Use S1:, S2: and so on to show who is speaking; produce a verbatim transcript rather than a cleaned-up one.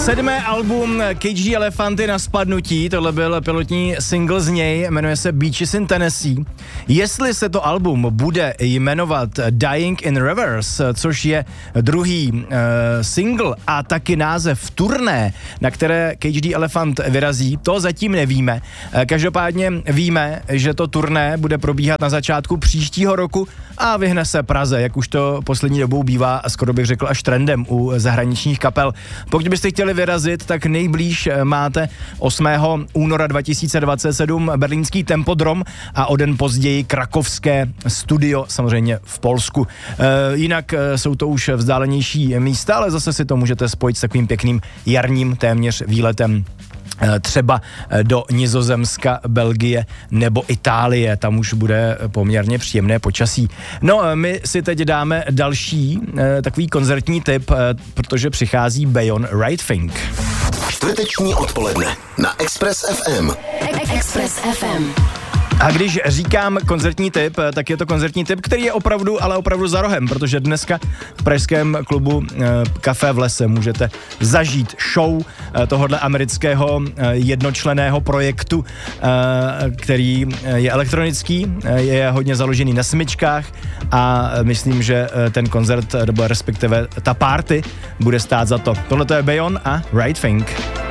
S1: Sedmé album Cage Elefanty na spadnutí, tohle byl pilotní single z něj, jmenuje se Beaches in Tennessee. Jestli se to album bude jmenovat Dying in Reverse, což je druhý uh, single a taky název turné, na které Cage the Elephant vyrazí, to zatím nevíme. Každopádně víme, že to turné bude probíhat na začátku příštího roku a vyhne se Praze, jak už to poslední dobou bývá, skoro bych řekl až trendem u zahraničních kapel. Pokud byste chtěli vyrazit, tak nejblíž máte osmého února dva tisíce dvacet sedm berlínský Tempodrom a o den později krakovské studio, samozřejmě v Polsku. E, jinak e, jsou to už vzdálenější místa, ale zase si to můžete spojit s takovým pěkným jarním téměř výletem třeba do Nizozemska, Belgie nebo Itálie, tam už bude poměrně příjemné počasí. No, my si teď dáme další eh, takový koncertní tip, eh, protože přichází Beyond Right Thing.
S2: Čtvrteční odpoledne na Express ef em.
S3: Express ef em.
S1: A když říkám koncertní tip, tak je to koncertní tip, který je opravdu, ale opravdu za rohem, protože dneska v pražském klubu e, Café v lese můžete zažít show e, tohohle amerického e, jednočlenného projektu, e, který je elektronický, e, je hodně založený na smyčkách a myslím, že e, ten koncert, nebo respektive ta party bude stát za to. Tohle to je Beyond a Right Thing.